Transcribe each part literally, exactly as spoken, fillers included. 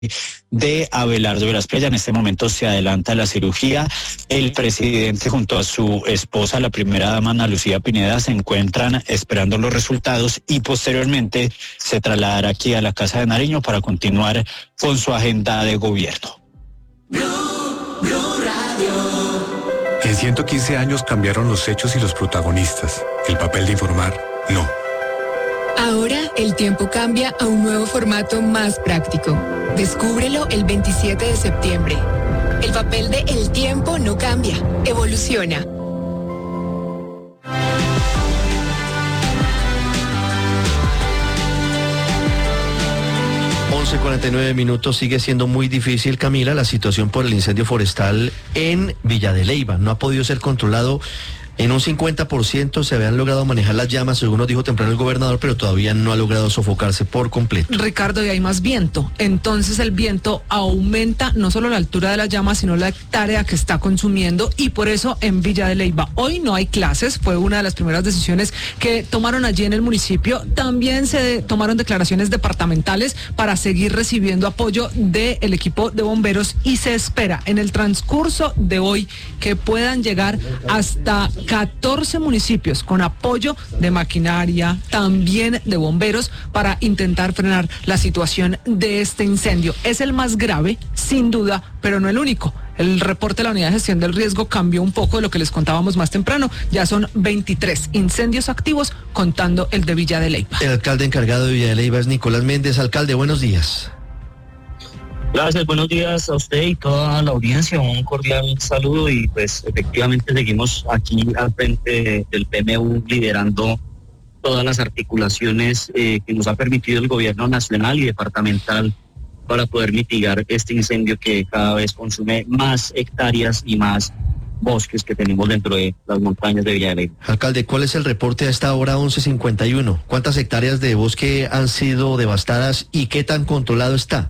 de Abelardo Velasquez. En este momento se adelanta la cirugía. El presidente junto a su esposa, la primera dama Ana Lucía Pineda, se encuentran esperando los resultados y posteriormente se trasladará aquí a la Casa de Nariño para continuar con su agenda de gobierno. Blue, Blue Radio. En ciento quince años cambiaron los hechos y los protagonistas. El papel de informar, no. Ahora el tiempo cambia a un nuevo formato más práctico. Descúbrelo el veintisiete de septiembre. El papel de El Tiempo no cambia, evoluciona. once cuarenta y nueve minutos. Sigue siendo muy difícil, Camila, la situación por el incendio forestal en Villa de Leyva. No ha podido ser controlado. En un cincuenta por ciento se habían logrado manejar las llamas, según nos dijo temprano el gobernador, pero todavía no ha logrado sofocarse por completo. Ricardo, y hay más viento. Entonces el viento aumenta no solo la altura de las llamas, sino la hectárea que está consumiendo, y por eso en Villa de Leyva hoy no hay clases. Fue una de las primeras decisiones que tomaron allí en el municipio. También se tomaron declaraciones departamentales para seguir recibiendo apoyo del equipo de bomberos, y se espera en el transcurso de hoy que puedan llegar hasta catorce municipios con apoyo de maquinaria, también de bomberos, para intentar frenar la situación de este incendio. Es el más grave, sin duda, pero no el único. El reporte de la Unidad de Gestión del Riesgo cambió un poco de lo que les contábamos más temprano. Ya son veintitrés incendios activos, contando el de Villa de Leyva. El alcalde encargado de Villa de Leyva es Nicolás Méndez. Alcalde, buenos días. Gracias, buenos días a usted y toda la audiencia, un cordial saludo, y pues efectivamente seguimos aquí al frente del P M U liderando todas las articulaciones eh, que nos ha permitido el gobierno nacional y departamental para poder mitigar este incendio que cada vez consume más hectáreas y más bosques que tenemos dentro de las montañas de Villa de Leyva. Alcalde, ¿cuál es el reporte a esta hora once cincuenta y uno? ¿Cuántas hectáreas de bosque han sido devastadas y qué tan controlado está?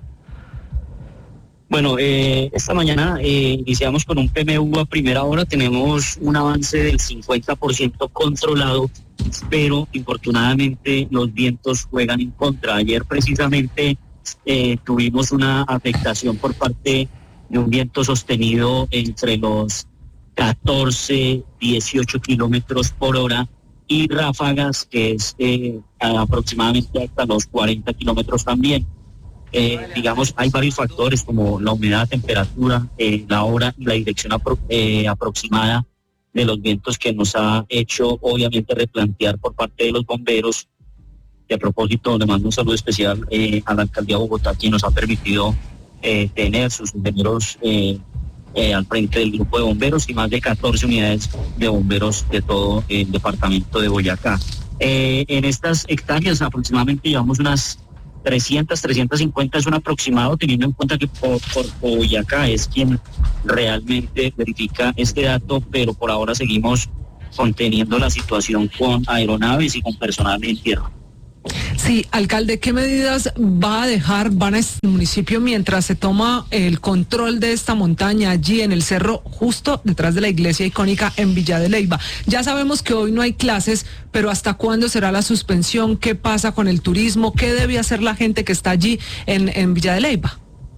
Bueno, eh, esta mañana eh, iniciamos con un P M U a primera hora, tenemos un avance del cincuenta por ciento controlado, pero infortunadamente los vientos juegan en contra. Ayer precisamente eh, tuvimos una afectación por parte de un viento sostenido entre los catorce, dieciocho kilómetros por hora y ráfagas que es eh, aproximadamente hasta los cuarenta kilómetros también. Eh, digamos, hay varios factores como la humedad, temperatura, eh, la hora y la dirección apro- eh, aproximada de los vientos, que nos ha hecho obviamente replantear por parte de los bomberos. Y a propósito, le mando un saludo especial eh, a la alcaldía de Bogotá, quien nos ha permitido eh, tener sus ingenieros eh, eh, al frente del grupo de bomberos y más de catorce unidades de bomberos de todo el departamento de Boyacá. Eh, en estas hectáreas aproximadamente llevamos unas trescientas, trescientas cincuenta, es un aproximado, teniendo en cuenta que por, por Boyacá es quien realmente verifica este dato, pero por ahora seguimos conteniendo la situación con aeronaves y con personal en tierra. Sí, alcalde, ¿qué medidas va a dejar, van a este municipio mientras se toma el control de esta montaña allí en el cerro, justo detrás de la iglesia icónica en Villa de Leyva? Ya sabemos que hoy no hay clases, pero ¿hasta cuándo será la suspensión? ¿Qué pasa con el turismo? ¿Qué debe hacer la gente que está allí en, en Villa de Leyva?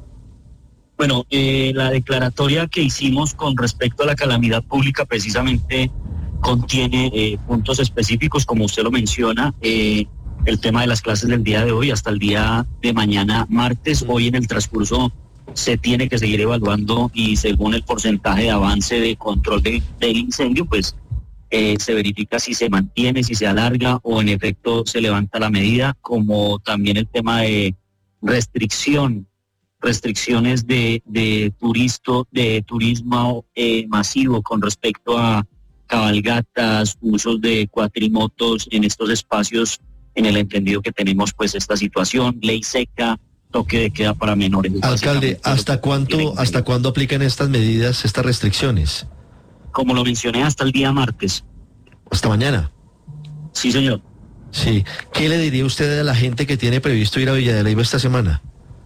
Bueno, eh, la declaratoria que hicimos con respecto a la calamidad pública precisamente contiene eh, puntos específicos, como usted lo menciona, eh, el tema de las clases del día de hoy hasta el día de mañana martes. Hoy en el transcurso se tiene que seguir evaluando, y según el porcentaje de avance de control de, del incendio, pues eh, se verifica si se mantiene, si se alarga o en efecto se levanta la medida, como también el tema de restricción, restricciones de, de, turisto, de turismo eh, masivo con respecto a cabalgatas, usos de cuatrimotos en estos espacios, en el entendido que tenemos pues esta situación, ley seca, toque de queda para menores. Alcalde, ¿hasta cuánto, hasta cuándo aplican estas medidas, estas restricciones? Como lo mencioné, hasta el día martes. ¿Hasta mañana? Sí, señor. Sí. ¿Qué le diría usted a la gente que tiene previsto ir a Villa de Leyva esta semana?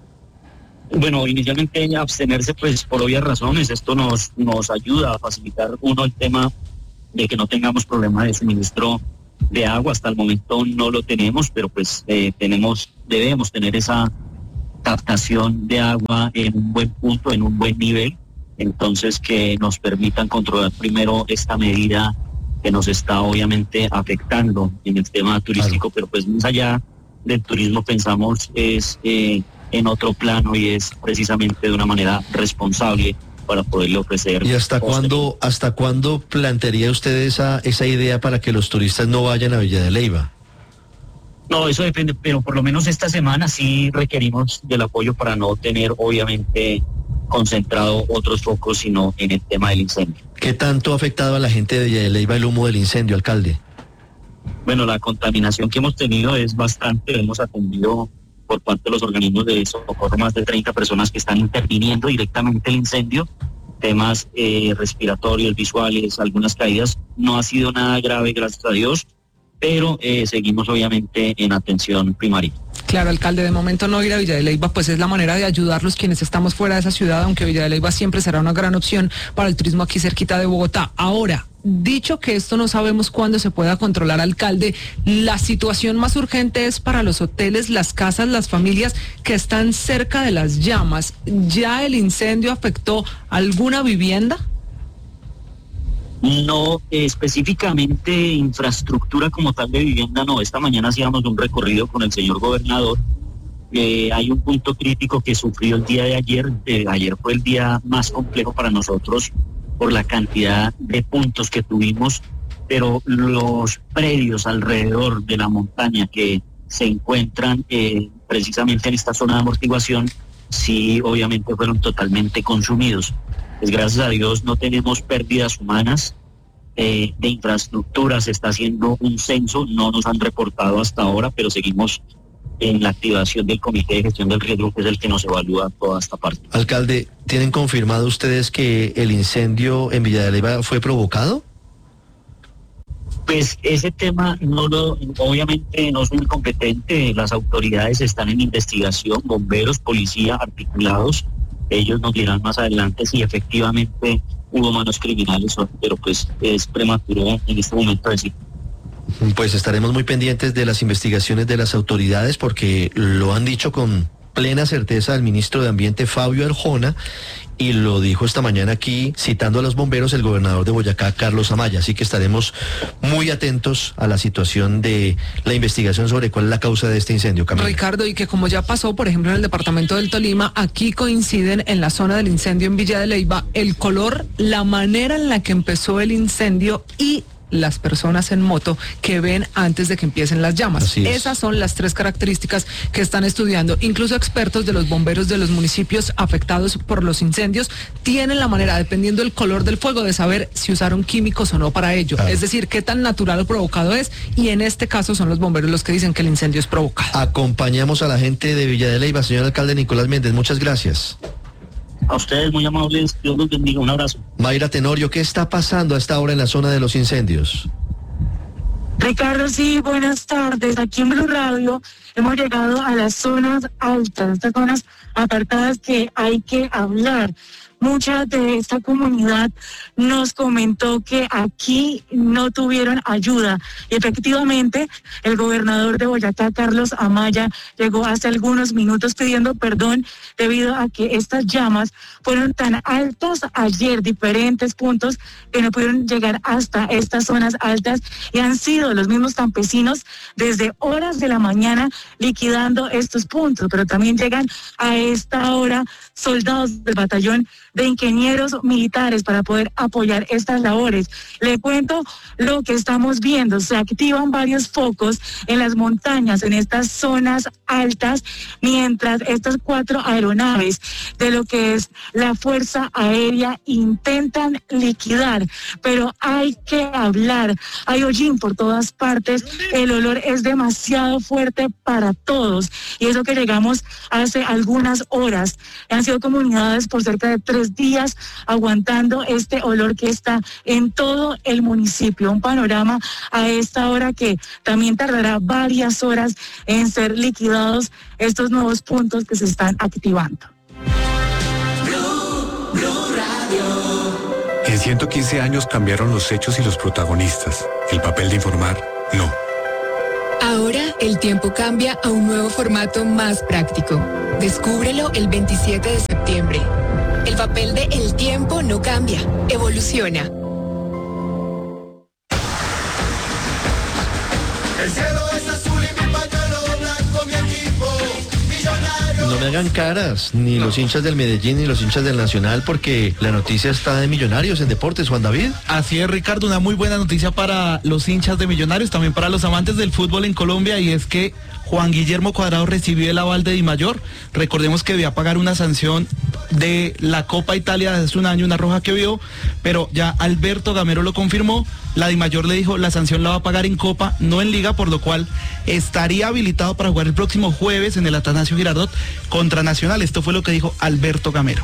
Bueno, inicialmente abstenerse pues por obvias razones. Esto nos, nos ayuda a facilitar, uno, el tema de que no tengamos problema de suministro de agua. Hasta el momento no lo tenemos, pero pues eh, tenemos, debemos tener esa captación de agua en un buen punto, en un buen nivel, entonces que nos permitan controlar primero esta medida que nos está obviamente afectando en el tema turístico, claro. Pero pues más allá del turismo pensamos es eh, en otro plano y es precisamente de una manera responsable para poderle ofrecer. ¿Y hasta cuándo, hasta cuándo plantearía usted esa, esa idea para que los turistas no vayan a Villa de Leyva? No, eso depende, pero por lo menos esta semana sí requerimos del apoyo para no tener obviamente concentrado otros focos, sino en el tema del incendio. ¿Qué tanto ha afectado a la gente de Villa de Leyva el humo del incendio, alcalde? Bueno, la contaminación que hemos tenido es bastante, hemos atendido por parte de los organismos de socorro más de treinta personas que están interviniendo directamente el incendio, temas eh, respiratorios, visuales, algunas caídas, no ha sido nada grave, gracias a Dios, pero eh, seguimos obviamente en atención primaria. Claro, alcalde, de momento no ir a Villa de Leyva, pues es la manera de ayudarlos quienes estamos fuera de esa ciudad, aunque Villa de Leyva siempre será una gran opción para el turismo aquí cerquita de Bogotá. Ahora, dicho que esto no sabemos cuándo se pueda controlar, alcalde, la situación más urgente es para los hoteles, las casas, las familias que están cerca de las llamas. ¿Ya el incendio afectó alguna vivienda? No, eh, específicamente infraestructura como tal de vivienda, no. Esta mañana hacíamos un recorrido con el señor gobernador. Eh, hay un punto crítico que sufrió el día de ayer. Eh, ayer fue el día más complejo para nosotros por la cantidad de puntos que tuvimos, pero los predios alrededor de la montaña que se encuentran eh, precisamente en esta zona de amortiguación, sí, obviamente fueron totalmente consumidos. Pues gracias a Dios no tenemos pérdidas humanas, eh, de infraestructura, se está haciendo un censo, no nos han reportado hasta ahora, pero seguimos en la activación del Comité de Gestión del Riesgo, que es el que nos evalúa toda esta parte. Alcalde, ¿tienen confirmado ustedes que el incendio en Villa de Leyva fue provocado? Pues ese tema no lo, obviamente no soy competente, las autoridades están en investigación, bomberos, policía, articulados. Ellos nos dirán más adelante si efectivamente hubo manos criminales, pero pues es prematuro en este momento decir. Pues estaremos muy pendientes de las investigaciones de las autoridades porque lo han dicho con plena certeza el ministro de Ambiente Fabio Arjona y lo dijo esta mañana aquí citando a los bomberos el gobernador de Boyacá, Carlos Amaya. Así que estaremos muy atentos a la situación de la investigación sobre cuál es la causa de este incendio, Camila. Ricardo, y que como ya pasó, por ejemplo, en el departamento del Tolima, aquí coinciden en la zona del incendio en Villa de Leyva el color, la manera en la que empezó el incendio y las personas en moto que ven antes de que empiecen las llamas. Esas son las tres características que están estudiando. Incluso expertos de los bomberos de los municipios afectados por los incendios tienen la manera, dependiendo del color del fuego, de saber si usaron químicos o no para ello. Claro. Es decir, qué tan natural o provocado es, y en este caso son los bomberos los que dicen que el incendio es provocado. Acompañamos a la gente de Villa de Leyva, señor alcalde Nicolás Méndez, muchas gracias. A ustedes muy amables, Dios los bendiga, un abrazo. Mayra Tenorio, ¿qué está pasando a esta hora en la zona de los incendios? Ricardo, sí, buenas tardes. Aquí en Blue Radio hemos llegado a las zonas altas, estas zonas apartadas que hay que hablar. Mucha de esta comunidad nos comentó que aquí no tuvieron ayuda. Y efectivamente, el gobernador de Boyacá, Carlos Amaya, llegó hace algunos minutos pidiendo perdón debido a que estas llamas fueron tan altas ayer, diferentes puntos que no pudieron llegar hasta estas zonas altas y han sido los mismos campesinos desde horas de la mañana liquidando estos puntos, pero también llegan a esta hora soldados del batallón de ingenieros militares para poder apoyar estas labores. Le cuento lo que estamos viendo. Se activan varios focos en las montañas, en estas zonas altas, mientras estas cuatro aeronaves de lo que es la Fuerza Aérea intentan liquidar. Pero hay que hablar. Hay hollín por todas partes. El olor es demasiado fuerte para todos. Y eso que llegamos hace algunas horas. Han sido comunidades por cerca de tres días aguantando este olor que está en todo el municipio. Un panorama a esta hora que también tardará varias horas en ser liquidados estos nuevos puntos que se están activando. Blue, Blue Radio. En ciento quince años cambiaron los hechos y los protagonistas. El papel de informar, no. Ahora el el tiempo cambia a un nuevo formato más práctico. Descúbrelo el veintisiete de septiembre. El papel de El Tiempo no cambia, evoluciona. El cielo es azul y mi pañuelo blanco, mi equipo millonario. No me hagan caras, ni no. Los hinchas del Medellín ni los hinchas del Nacional, porque la noticia está de Millonarios en deportes, Juan David. Así es, Ricardo, una muy buena noticia para los hinchas de Millonarios, también para los amantes del fútbol en Colombia, y es que Juan Guillermo Cuadrado recibió el aval de Dimayor. Recordemos que debía pagar una sanción de la Copa Italia de hace un año, una roja que vio, pero ya Alberto Gamero lo confirmó. La Dimayor le dijo, la sanción la va a pagar en Copa, no en Liga, por lo cual estaría habilitado para jugar el próximo jueves en el Atanasio Girardot contra Nacional. Esto fue lo que dijo Alberto Gamero.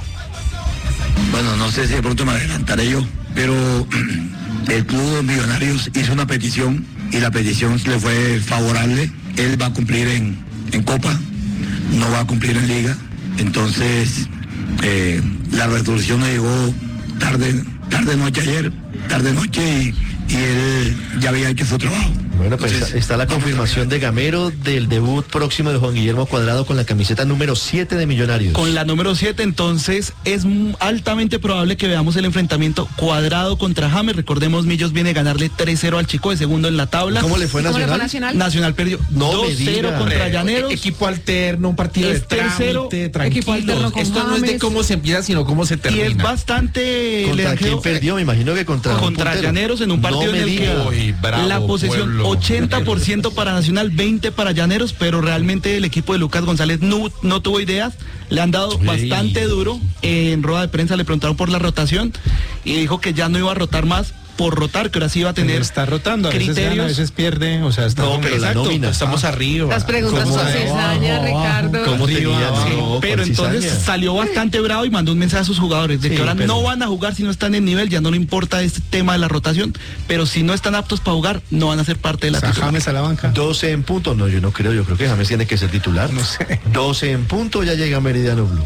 Bueno, no sé si de pronto me adelantaré yo, pero el Club de Millonarios hizo una petición y la petición le fue favorable. Él va a cumplir en, en Copa, no va a cumplir en Liga. Entonces, eh, la resolución le llegó tarde, tarde noche ayer, tarde noche y, y él ya había hecho su trabajo. Bueno, pues Entonces, está la confirmación de Gamero del debut próximo de Juan Guillermo Cuadrado con la camiseta número siete de Millonarios. Con la número siete, entonces es altamente probable que veamos el enfrentamiento Cuadrado contra James. Recordemos, Millos viene a ganarle tres cero al Chico, de segundo en la tabla. ¿Cómo le fue Nacional? ¿Cómo le fue Nacional? Nacional perdió no dos cero contra Llaneros. E- equipo alterno, un partido es de trámite, tranquilo. Esto James. no es de cómo se empieza, sino cómo se termina. Y es bastante... ¿Contra quién perdió? Me imagino que contra Contra Llaneros en un partido no en el diga. que Uy, bravo, la posesión pueblo. ochenta por ciento para Nacional, veinte para Llaneros, pero realmente el equipo de Lucas González no, no tuvo ideas, le han dado Ey. bastante duro. En rueda de prensa le preguntaron por la rotación y dijo que ya no iba a rotar más por rotar, que ahora sí iba a tener está rotando, a criterios. veces gana, a veces pierde, o sea, está No, pero la exacto, nómina. estamos Ah. arriba. Las preguntas ¿Cómo son de cizaña, abajo, Ricardo. ¿Cómo arriba, tenía? abajo? No, Pero con entonces cizaña. salió bastante bravo y mandó un mensaje a sus jugadores de Sí, que ahora pero- no van a jugar si no están en nivel, ya no le importa este tema de la rotación, pero si no están aptos para jugar, no van a ser parte de la O sea, titular. James a la banca. doce en punto, no, yo no creo, yo creo que James tiene que ser titular. No sé. doce en punto, ya llega Meridiano Blue.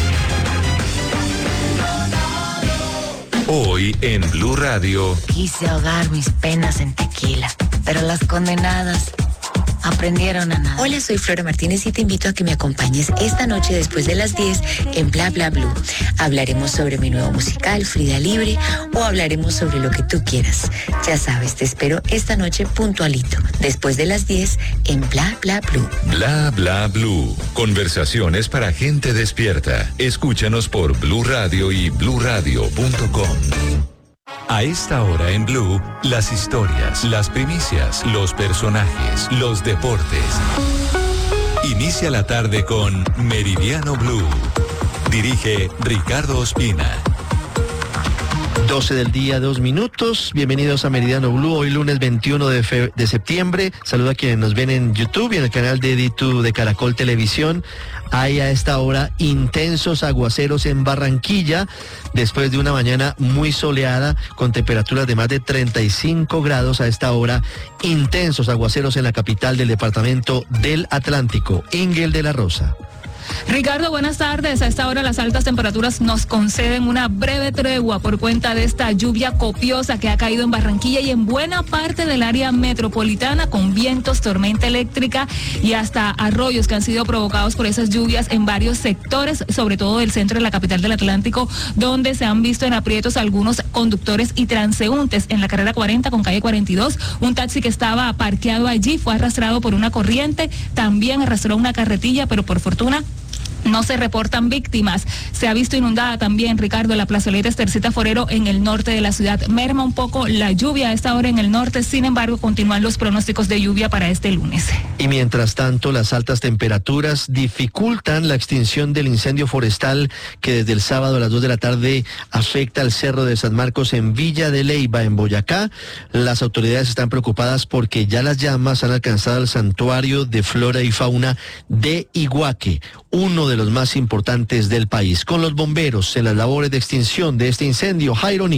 Hoy en Blue Radio. Quise ahogar mis penas en tequila, pero las condenadas aprendieron a nada. Hola, soy Flora Martínez y te invito a que me acompañes esta noche después de las diez en Bla Bla Blue. Hablaremos sobre mi nuevo musical, Frida Libre, o hablaremos sobre lo que tú quieras. Ya sabes, te espero esta noche puntualito, después de las diez en Bla Bla Blue. Bla Bla Blue. Conversaciones para gente despierta. Escúchanos por Blue Radio y blue radio punto com. A esta hora en Blue, las historias, las primicias, los personajes, los deportes. Inicia la tarde con Meridiano Blue. Dirige Ricardo Ospina. doce del día, dos minutos. Bienvenidos a Meridiano Blue, hoy lunes veintiuno de, fe- de septiembre. Saludo a quienes nos ven en YouTube y en el canal de Editu de Caracol Televisión. Hay a esta hora intensos aguaceros en Barranquilla, después de una mañana muy soleada, con temperaturas de más de treinta y cinco grados a esta hora. Intensos aguaceros en la capital del departamento del Atlántico, Ingel de la Rosa. Ricardo, buenas tardes. A esta hora las altas temperaturas nos conceden una breve tregua por cuenta de esta lluvia copiosa que ha caído en Barranquilla y en buena parte del área metropolitana, con vientos, tormenta eléctrica y hasta arroyos que han sido provocados por esas lluvias en varios sectores, sobre todo del centro de la capital del Atlántico, donde se han visto en aprietos algunos conductores y transeúntes. En la carrera cuarenta con calle cuarenta y dos, un taxi que estaba parqueado allí fue arrastrado por una corriente, también arrastró una carretilla, pero por fortuna no se reportan víctimas. Se ha visto inundada también, Ricardo, la plazoleta Estercita Forero en el norte de la ciudad. Merma un poco la lluvia a esta hora en el norte, sin embargo, continúan los pronósticos de lluvia para este lunes. Y mientras tanto, las altas temperaturas dificultan la extinción del incendio forestal que desde el sábado a las dos de la tarde afecta al Cerro de San Marcos en Villa de Leyva, en Boyacá. Las autoridades están preocupadas porque ya las llamas han alcanzado el santuario de flora y fauna de Iguaque, uno de los más importantes del país. Con los bomberos en las labores de extinción de este incendio, Jairo Niño.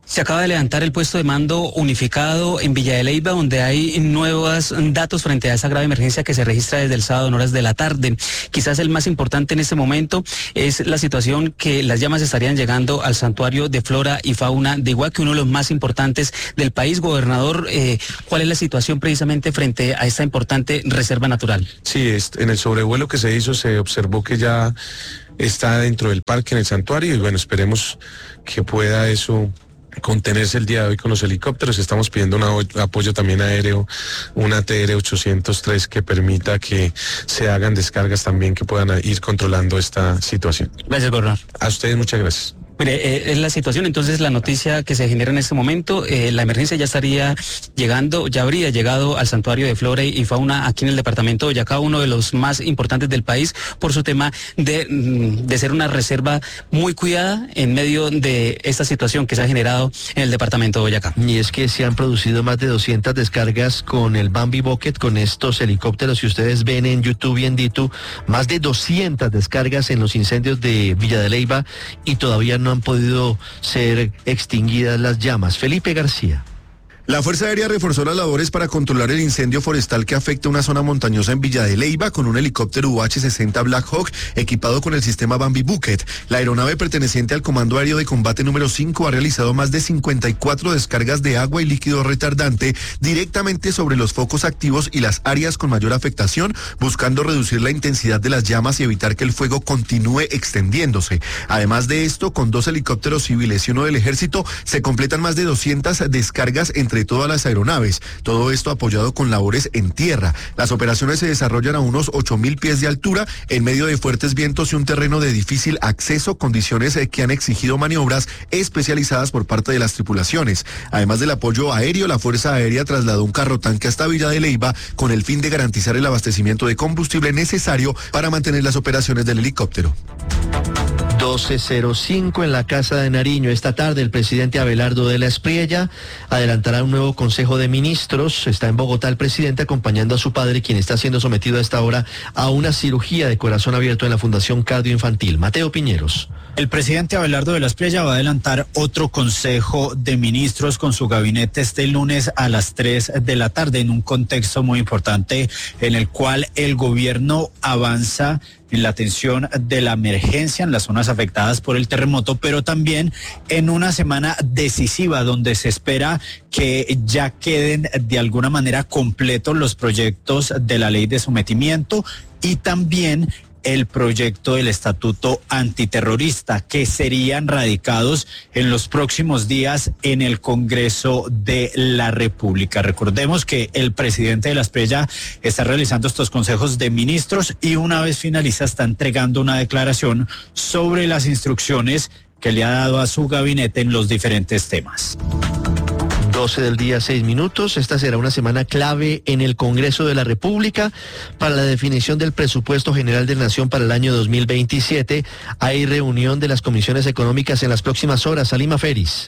Se acaba de levantar el puesto de mando unificado en Villa de Leyva, donde hay nuevos datos frente a esa grave emergencia que se registra desde el sábado en horas de la tarde. Quizás el más importante en este momento es la situación que las llamas estarían llegando al santuario de flora y fauna de Iguaque, uno de los más importantes del país. Gobernador, eh, ¿cuál es la situación precisamente frente a esta importante reserva natural? Sí, en el sobrevuelo que se hizo se observó que ya está dentro del parque, en el santuario, y bueno, esperemos que pueda eso contenerse el día de hoy con los helicópteros. Estamos pidiendo un apoyo también aéreo, una T R ochocientos tres que permita que se hagan descargas también que puedan ir controlando esta situación. Gracias, gobernador. A ustedes muchas gracias. Mire, eh, es la situación, entonces la noticia que se genera en este momento, eh, la emergencia ya estaría llegando, ya habría llegado al santuario de flora y fauna aquí en el departamento de Boyacá, uno de los más importantes del país por su tema de, de ser una reserva muy cuidada en medio de esta situación que se ha generado en el departamento de Boyacá. Y es que se han producido más de doscientas descargas con el Bambi Bucket, con estos helicópteros que ustedes ven en YouTube y en Ditu, más de doscientas descargas en los incendios de Villa de Leyva y todavía no han podido ser extinguidas las llamas. Felipe García. La Fuerza Aérea reforzó las labores para controlar el incendio forestal que afecta una zona montañosa en Villa de Leyva con un helicóptero U H sesenta Black Hawk equipado con el sistema Bambi Bucket. La aeronave perteneciente al Comando Aéreo de Combate número cinco ha realizado más de cincuenta y cuatro descargas de agua y líquido retardante directamente sobre los focos activos y las áreas con mayor afectación, buscando reducir la intensidad de las llamas y evitar que el fuego continúe extendiéndose. Además de esto, con dos helicópteros civiles y uno del Ejército, se completan más de doscientas descargas entre entre todas las aeronaves. Todo esto apoyado con labores en tierra. Las operaciones se desarrollan a unos ocho mil pies de altura en medio de fuertes vientos y un terreno de difícil acceso, condiciones que han exigido maniobras especializadas por parte de las tripulaciones. Además del apoyo aéreo, la Fuerza Aérea trasladó un carro tanque hasta Villa de Leyva con el fin de garantizar el abastecimiento de combustible necesario para mantener las operaciones del helicóptero. doce cero cinco en la Casa de Nariño. Esta tarde el presidente Abelardo de la Espriella adelantará un nuevo Consejo de Ministros. Está en Bogotá el presidente acompañando a su padre, quien está siendo sometido a esta hora a una cirugía de corazón abierto en la Fundación Cardio Infantil. Mateo Piñeros. El presidente Abelardo de la Espriella va a adelantar otro Consejo de Ministros con su gabinete este lunes a las tres de la tarde en un contexto muy importante en el cual el gobierno avanza en la atención de la emergencia en las zonas afectadas por el terremoto, pero también en una semana decisiva donde se espera que ya queden de alguna manera completos los proyectos de la ley de sometimiento y también el proyecto del estatuto antiterrorista que serían radicados en los próximos días en el Congreso de la República. Recordemos que el presidente de la Espriella está realizando estos consejos de ministros y una vez finaliza está entregando una declaración sobre las instrucciones que le ha dado a su gabinete en los diferentes temas. doce del día, seis minutos. Esta será una semana clave en el Congreso de la República para la definición del presupuesto general de la Nación para el año dos mil veintisiete. Hay reunión de las comisiones económicas en las próximas horas. Salima Feris.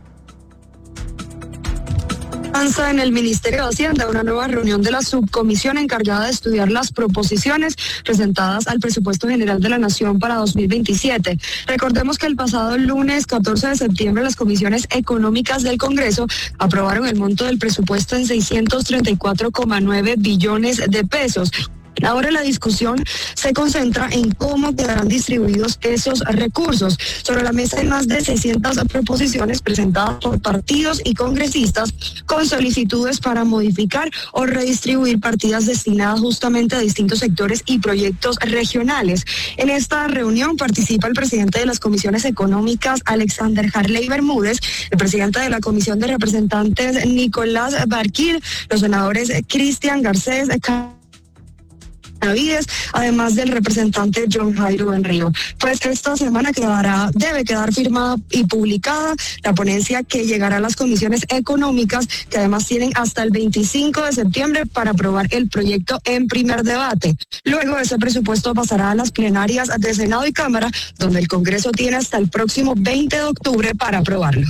Avanza en el Ministerio de Hacienda una nueva reunión de la subcomisión encargada de estudiar las proposiciones presentadas al presupuesto general de la Nación para dos mil veintisiete. Recordemos que el pasado lunes catorce de septiembre las comisiones económicas del Congreso aprobaron el monto del presupuesto en seiscientos treinta y cuatro coma nueve billones de pesos. Ahora la discusión se concentra en cómo quedarán distribuidos esos recursos. Sobre la mesa hay más de seiscientas proposiciones presentadas por partidos y congresistas con solicitudes para modificar o redistribuir partidas destinadas justamente a distintos sectores y proyectos regionales. En esta reunión participa el presidente de las comisiones económicas, Alexander Harley Bermúdez, el presidente de la Comisión de Representantes, Nicolás Barquín, los senadores Cristian Garcés, Navides, además del representante John Jairo Benrío. Pues esta semana quedará, debe quedar firmada y publicada la ponencia que llegará a las comisiones económicas, que además tienen hasta el veinticinco de septiembre para aprobar el proyecto en primer debate. Luego ese presupuesto pasará a las plenarias de Senado y Cámara, donde el Congreso tiene hasta el próximo veinte de octubre para aprobarlo.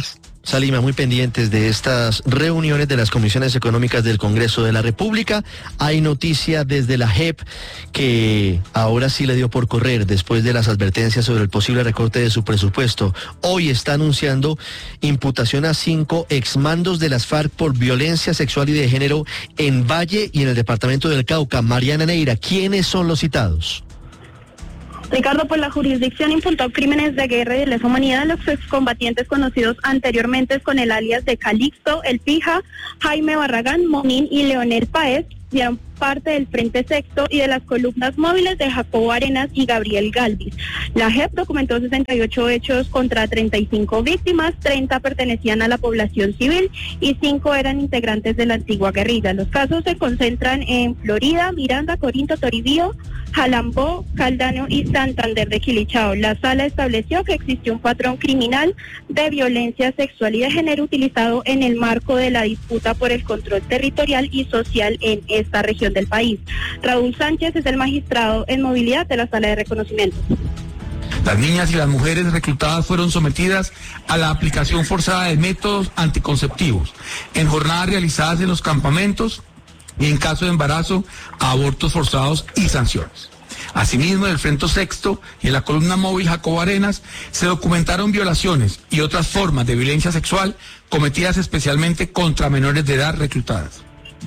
Salima, muy pendientes de estas reuniones de las comisiones económicas del Congreso de la República. Hay noticia desde la J E P que ahora sí le dio por correr después de las advertencias sobre el posible recorte de su presupuesto. Hoy está anunciando imputación a cinco exmandos de las FARC por violencia sexual y de género en Valle y en el departamento del Cauca. Mariana Neira, ¿quiénes son los citados? Ricardo, pues la jurisdicción imputó crímenes de guerra y de lesa humanidad a los excombatientes conocidos anteriormente con el alias de Calixto, El Pija, Jaime Barragán, Monín y Leonel Páez, dieron parte del Frente Sexto y de las columnas móviles de Jacobo Arenas y Gabriel Galvis. La J E P documentó sesenta y ocho hechos contra treinta y cinco víctimas, treinta pertenecían a la población civil y cinco eran integrantes de la antigua guerrilla. Los casos se concentran en Florida, Miranda, Corinto, Toribío, Jalambó, Caldano y Santander de Quilichao. La sala estableció que existió un patrón criminal de violencia sexual y de género utilizado en el marco de la disputa por el control territorial y social en esta región del país. Raúl Sánchez es el magistrado en movilidad de la sala de reconocimiento. Las niñas y las mujeres reclutadas fueron sometidas a la aplicación forzada de métodos anticonceptivos en jornadas realizadas en los campamentos y en caso de embarazo a abortos forzados y sanciones. Asimismo, en el Frente Sexto y en la columna móvil Jacobo Arenas se documentaron violaciones y otras formas de violencia sexual cometidas especialmente contra menores de edad reclutadas.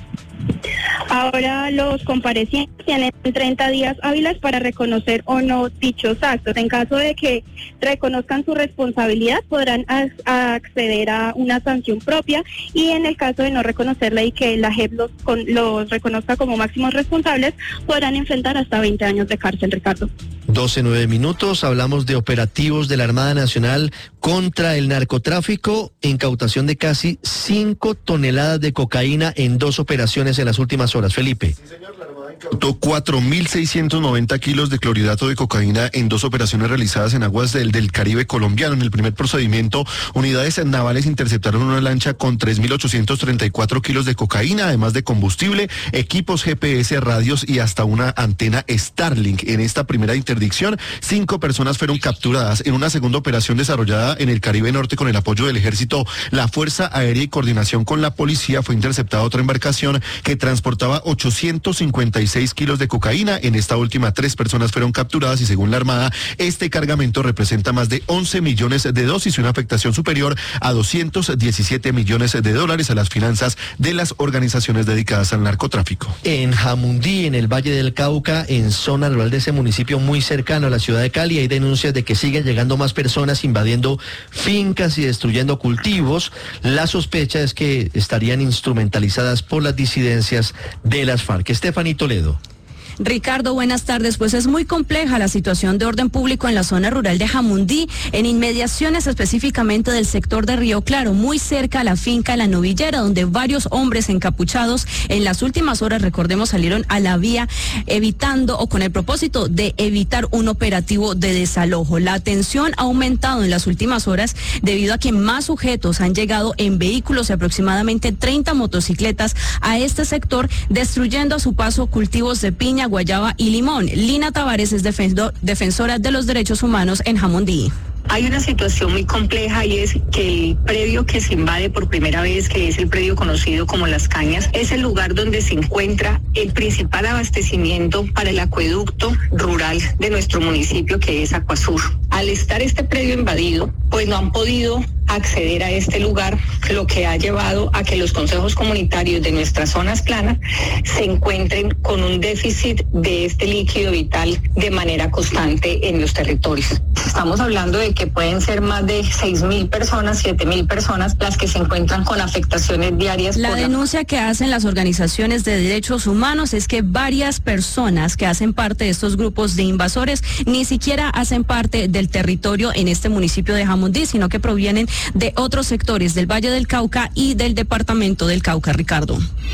Ahora los comparecientes tienen treinta días hábiles para reconocer o no dichos actos. En caso de que reconozcan su responsabilidad, podrán acceder a una sanción propia y en el caso de no reconocerla y que la J E P los, con, los reconozca como máximos responsables, podrán enfrentar hasta veinte años de cárcel, Ricardo. doce, nueve minutos, hablamos de operativos de la Armada Nacional contra el narcotráfico, incautación de casi cinco toneladas de cocaína en dos operaciones en las últimas horas. Felipe. Incautó cuatro mil seiscientos noventa kilos de clorhidrato de cocaína en dos operaciones realizadas en aguas del, del Caribe colombiano. En el primer procedimiento, unidades navales interceptaron una lancha con tres mil ochocientos treinta y cuatro kilos de cocaína, además de combustible, equipos G P S, radios y hasta una antena Starlink. En esta primera interdicción, cinco personas fueron capturadas. En una segunda operación desarrollada en el Caribe Norte con el apoyo del Ejército, la Fuerza Aérea y coordinación con la policía, fue interceptada otra embarcación que transportaba ochocientos cincuenta y seis kilos de cocaína. En esta última, tres personas fueron capturadas y según la Armada, este cargamento representa más de once millones de dosis y una afectación superior a doscientos diecisiete millones de dólares a las finanzas de las organizaciones dedicadas al narcotráfico. En Jamundí, en el Valle del Cauca, en zona rural de ese municipio muy cercano a la ciudad de Cali, hay denuncias de que siguen llegando más personas invadiendo fincas y destruyendo cultivos. La sospecha es que estarían instrumentalizadas por las disidencias de las FARC. Estefanía Toledo. Ricardo, buenas tardes. Pues es muy compleja la situación de orden público en la zona rural de Jamundí, en inmediaciones específicamente del sector de Río Claro, muy cerca a la finca La Novillera, donde varios hombres encapuchados en las últimas horas, recordemos, salieron a la vía evitando o con el propósito de evitar un operativo de desalojo. La tensión ha aumentado en las últimas horas debido a que más sujetos han llegado en vehículos y aproximadamente treinta motocicletas a este sector, destruyendo a su paso cultivos de piña, guayaba y limón. Lina Tavares es defensor, defensora de los derechos humanos en Jamundí. Hay una situación muy compleja y es que el predio que se invade por primera vez, que es el predio conocido como Las Cañas, es el lugar donde se encuentra el principal abastecimiento para el acueducto rural de nuestro municipio, que es Acuasur. Al estar este predio invadido, pues no han podido acceder a este lugar, lo que ha llevado a que los consejos comunitarios de nuestras zonas planas se encuentren con un déficit de este líquido vital de manera constante en los territorios. Estamos hablando de que pueden ser más de seis mil personas, siete mil personas las que se encuentran con afectaciones diarias. La denuncia que hacen las organizaciones de derechos humanos es que varias personas que hacen parte de estos grupos de invasores ni siquiera hacen parte del territorio en este municipio de Jamundí, sino que provienen de otros sectores del Valle del Cauca y del departamento del Cauca. Ricardo.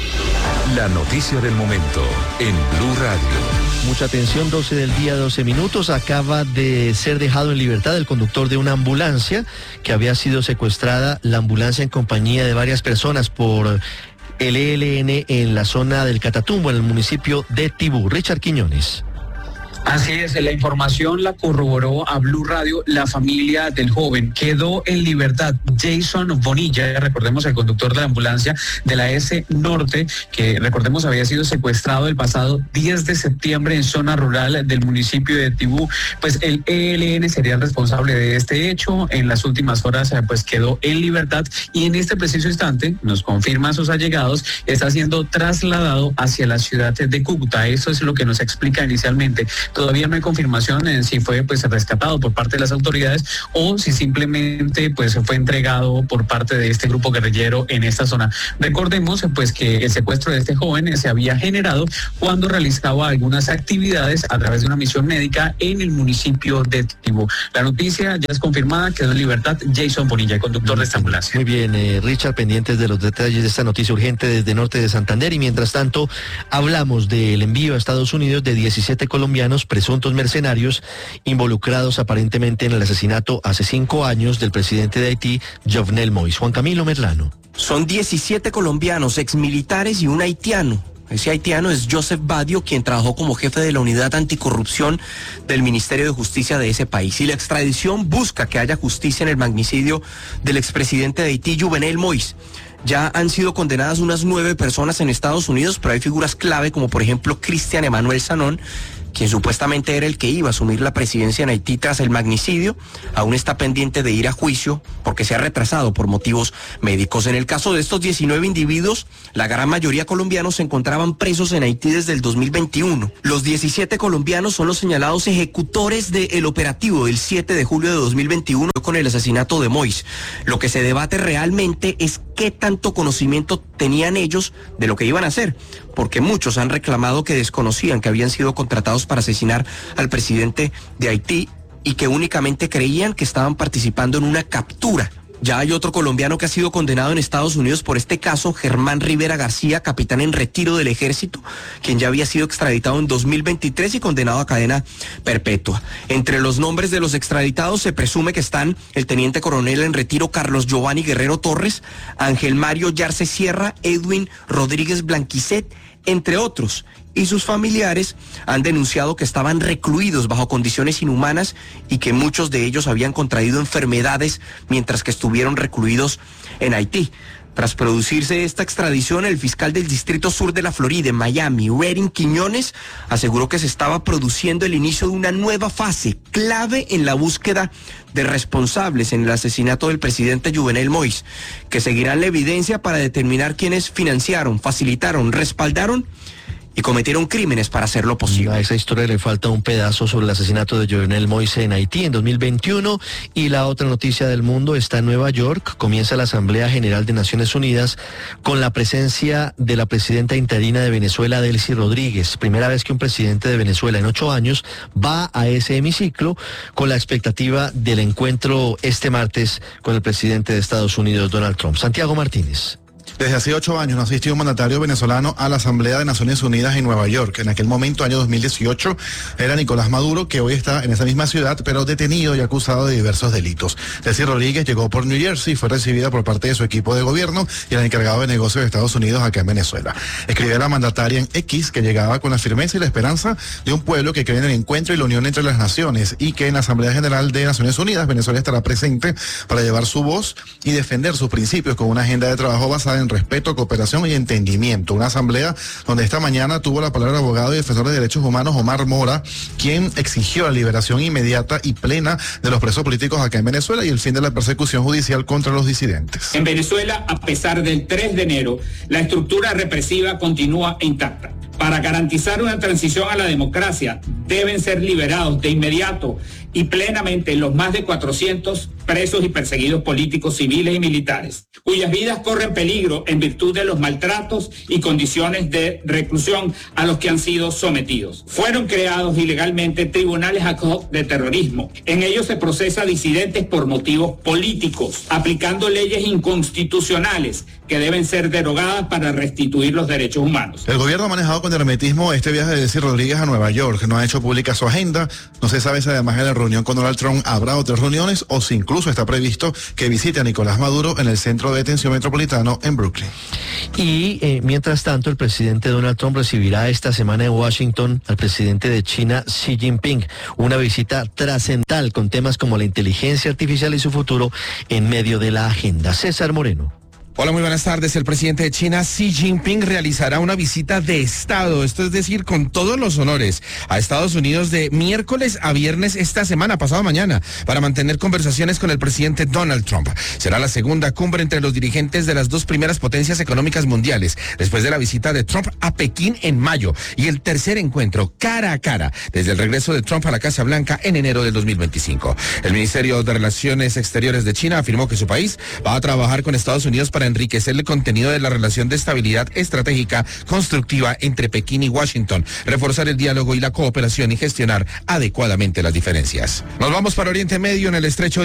La noticia del momento en Blue Radio. Mucha atención, doce del día, doce minutos. Acaba de ser dejado en libertad el conductor de una ambulancia que había sido secuestrada, la ambulancia en compañía de varias personas por el E L N en la zona del Catatumbo, en el municipio de Tibú. Richard Quiñones. Así es, la información la corroboró a Blue Radio la familia del joven. Quedó en libertad Jason Bonilla, recordemos el conductor de la ambulancia de la S Norte, que recordemos había sido secuestrado el pasado diez de septiembre en zona rural del municipio de Tibú. Pues el E L N sería el responsable de este hecho. En las últimas horas pues quedó en libertad y en este preciso instante, nos confirman sus allegados, está siendo trasladado hacia la ciudad de Cúcuta. Eso es lo que nos explica inicialmente. Todavía no hay confirmación en si fue pues rescatado por parte de las autoridades o si simplemente pues fue entregado por parte de este grupo guerrillero en esta zona. Recordemos pues que el secuestro de este joven se había generado cuando realizaba algunas actividades a través de una misión médica en el municipio de Tibú. La noticia ya es confirmada, quedó en libertad Jason Bonilla, el conductor de esta ambulancia. Muy bien, eh, Richard, pendientes de los detalles de esta noticia urgente desde norte de Santander, y mientras tanto hablamos del envío a Estados Unidos de diecisiete colombianos presuntos mercenarios involucrados aparentemente en el asesinato hace cinco años del presidente de Haití, Jovenel Moïse. Juan Camilo Merlano. Son diecisiete colombianos, exmilitares y un haitiano. Ese haitiano es Joseph Badio, quien trabajó como jefe de la unidad anticorrupción del Ministerio de Justicia de ese país. Y la extradición busca que haya justicia en el magnicidio del expresidente de Haití, Jovenel Moïse. Ya han sido condenadas unas nueve personas en Estados Unidos, pero hay figuras clave como por ejemplo Cristian Emanuel Sanón, quien supuestamente era el que iba a asumir la presidencia en Haití tras el magnicidio. Aún está pendiente de ir a juicio porque se ha retrasado por motivos médicos. En el caso de estos diecinueve individuos, la gran mayoría colombianos se encontraban presos en Haití desde el dos mil veintiuno. Los diecisiete colombianos son los señalados ejecutores del operativo del siete de julio de dos mil veintiuno con el asesinato de Moïse. Lo que se debate realmente es qué tanto conocimiento tenían ellos de lo que iban a hacer, porque muchos han reclamado que desconocían que habían sido contratados para asesinar al presidente de Haití y que únicamente creían que estaban participando en una captura. Ya hay otro colombiano que ha sido condenado en Estados Unidos por este caso, Germán Rivera García, capitán en retiro del ejército, quien ya había sido extraditado en dos mil veintitrés y condenado a cadena perpetua. Entre los nombres de los extraditados se presume que están el teniente coronel en retiro Carlos Giovanni Guerrero Torres, Ángel Mario Yarce Sierra, Edwin Rodríguez Blanquicet, entre otros. Y sus familiares han denunciado que estaban recluidos bajo condiciones inhumanas y que muchos de ellos habían contraído enfermedades mientras que estuvieron recluidos en Haití. Tras producirse esta extradición, el fiscal del Distrito Sur de la Florida, en Miami, Redding Quiñones, aseguró que se estaba produciendo el inicio de una nueva fase clave en la búsqueda de responsables en el asesinato del presidente Jovenel Moïse, que seguirán la evidencia para determinar quiénes financiaron, facilitaron, respaldaron y cometieron crímenes para hacerlo posible. A esa historia le falta un pedazo sobre el asesinato de Jovenel Moïse en Haití en dos mil veintiuno. Y la otra noticia del mundo está en Nueva York. Comienza la Asamblea General de Naciones Unidas con la presencia de la presidenta interina de Venezuela, Delcy Rodríguez. Primera vez que un presidente de Venezuela en ocho años va a ese hemiciclo, con la expectativa del encuentro este martes con el presidente de Estados Unidos, Donald Trump. Santiago Martínez. Desde hace ocho años no asistió un mandatario venezolano a la Asamblea de Naciones Unidas en Nueva York. En aquel momento, año dos mil dieciocho, era Nicolás Maduro, que hoy está en esa misma ciudad, pero detenido y acusado de diversos delitos. Delcy Rodríguez llegó por New Jersey y fue recibida por parte de su equipo de gobierno y el encargado de negocios de Estados Unidos acá en Venezuela. Escribió la mandataria en X que llegaba con la firmeza y la esperanza de un pueblo que cree en el encuentro y la unión entre las naciones, y que en la Asamblea General de Naciones Unidas Venezuela estará presente para llevar su voz y defender sus principios con una agenda de trabajo basada en respeto, cooperación y entendimiento. Una asamblea donde esta mañana tuvo la palabra el abogado y defensor de derechos humanos Omar Mora, quien exigió la liberación inmediata y plena de los presos políticos acá en Venezuela y el fin de la persecución judicial contra los disidentes. En Venezuela, a pesar del tres de enero, la estructura represiva continúa intacta. Para garantizar una transición a la democracia, deben ser liberados de inmediato y plenamente los más de cuatrocientos presos y perseguidos políticos, civiles y militares, cuyas vidas corren peligro en virtud de los maltratos y condiciones de reclusión a los que han sido sometidos. Fueron creados ilegalmente tribunales ad hoc de terrorismo. En ellos se procesa a disidentes por motivos políticos, aplicando leyes inconstitucionales que deben ser derogadas para restituir los derechos humanos. El gobierno ha manejado con hermetismo este viaje de Delcy Rodríguez a Nueva York. No ha hecho pública su agenda. No se sabe si además de la reunión reunión con Donald Trump, habrá otras reuniones o si incluso está previsto que visite a Nicolás Maduro en el centro de detención metropolitano en Brooklyn. Y eh, mientras tanto, el presidente Donald Trump recibirá esta semana en Washington al presidente de China, Xi Jinping, una visita trascendental con temas como la inteligencia artificial y su futuro en medio de la agenda. César Moreno. Hola, muy buenas tardes. El presidente de China, Xi Jinping, realizará una visita de Estado, esto es decir, con todos los honores, a Estados Unidos de miércoles a viernes esta semana, pasado mañana, para mantener conversaciones con el presidente Donald Trump. Será la segunda cumbre entre los dirigentes de las dos primeras potencias económicas mundiales, después de la visita de Trump a Pekín en mayo, y el tercer encuentro cara a cara, desde el regreso de Trump a la Casa Blanca en enero del dos mil veinticinco. El Ministerio de Relaciones Exteriores de China afirmó que su país va a trabajar con Estados Unidos para enriquecer el contenido de la relación de estabilidad estratégica constructiva entre Pekín y Washington, reforzar el diálogo y la cooperación y gestionar adecuadamente las diferencias. Nos vamos para Oriente Medio en el estrecho de